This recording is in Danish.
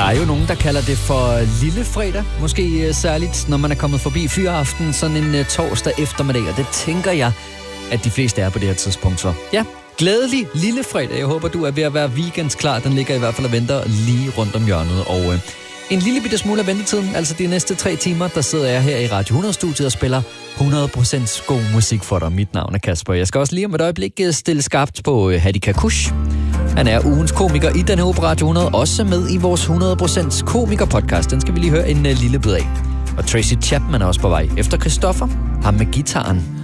er jo nogen, der kalder det for lille fredag. Måske særligt, når man er kommet forbi Fyraften sådan en torsdag eftermiddag. Og det tænker jeg, at de fleste er på det her tidspunkt. Så ja, glædelig lille fredag. Jeg håber, du er ved at være weekendsklar. Den ligger i hvert fald og venter lige rundt om hjørnet. Og en lille bitte smule af ventetiden, altså de næste 3 timer, der sidder jeg her i Radio 100-studiet og spiller 100% god musik for dig. Mit navn er Kasper. Jeg skal også lige om et øjeblik stille skarpt på Hadi Kakush. Han er ugens komiker i den her på Radio 100, også med i vores 100% komiker-podcast. Den skal vi lige høre en lille bid af. Og Tracy Chapman er også på vej efter Christoffer, ham med gitaren.